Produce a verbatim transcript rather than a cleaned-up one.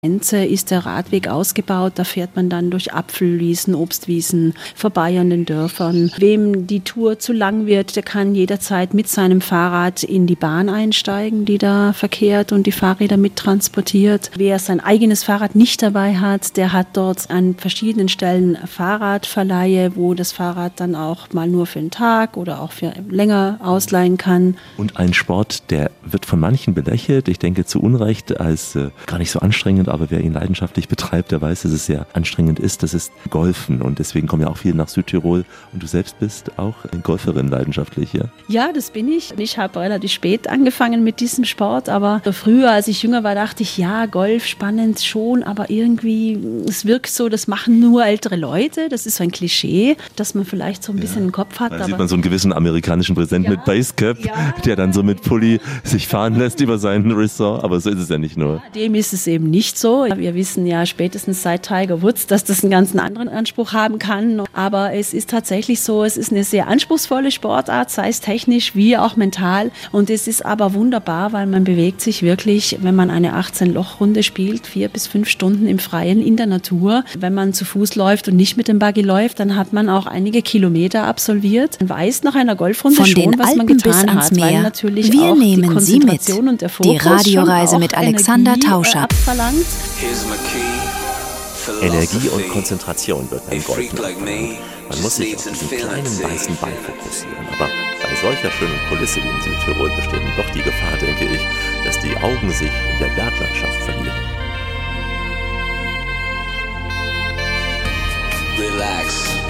Grenze ist der Radweg ausgebaut, da fährt man dann durch Apfelwiesen, Obstwiesen, vorbei an den Dörfern. Wem die Tour zu lang wird, der kann jederzeit mit seinem Fahrrad in die Bahn einsteigen, die da verkehrt und die Fahrräder mittransportiert. Wer sein eigenes Fahrrad nicht dabei hat, der hat dort an verschiedenen Stellen Fahrradverleihe, wo das Fahrrad dann auch mal nur für einen Tag oder auch für länger ausleihen kann. Und ein Sport, der wird von manchen belächelt, ich denke zu Unrecht, als äh, gar nicht so anstrengend, aber wer ihn leidenschaftlich betreibt, der weiß, dass es sehr anstrengend ist. Das ist Golfen und deswegen kommen ja auch viele nach Südtirol. Und du selbst bist auch Golferin leidenschaftlich, ja? Ja, das bin ich. Ich habe relativ spät angefangen mit diesem Sport, aber früher, als ich jünger war, dachte ich, ja, Golf, spannend schon, aber irgendwie, es wirkt so, das machen nur ältere Leute. Das ist so ein Klischee, dass man vielleicht so ein bisschen ja. im Kopf hat. Da sieht man so einen gewissen amerikanischen Präsent ja. mit Basecap, ja. der dann so mit Pulli sich fahren lässt über seinen Ressort, aber so ist es ja nicht nur. Ja, dem ist es eben nicht so. Wir wissen ja spätestens seit Tiger Woods, dass das einen ganz anderen Anspruch haben kann. Aber es ist tatsächlich so, es ist eine sehr anspruchsvolle Sportart, sei es technisch wie auch mental. Und es ist aber wunderbar, weil man bewegt sich wirklich, wenn man eine achtzehn-Loch-Runde spielt, vier bis fünf Stunden im Freien in der Natur. Wenn man zu Fuß läuft und nicht mit dem Buggy läuft, dann hat man auch einige Kilometer absolviert. Man weiß nach einer Golfrunde Von schon, den was Alpen man getan bis ans hat, Meer. weil natürlich Wir auch nehmen die Konzentration Sie mit. und der Fokus Die Radioreise mit Alexander Energie, Tauscher. Äh, abverlangt. Energie und Konzentration wird beim Golfen abverlangt. Man muss sich auf diesen kleinen weißen Ball fokussieren. Aber bei solcher schönen Kulisse wie in Südtirol besteht doch die Gefahr, denke ich, dass die Augen sich in der Berglandschaft verlieren. Relax.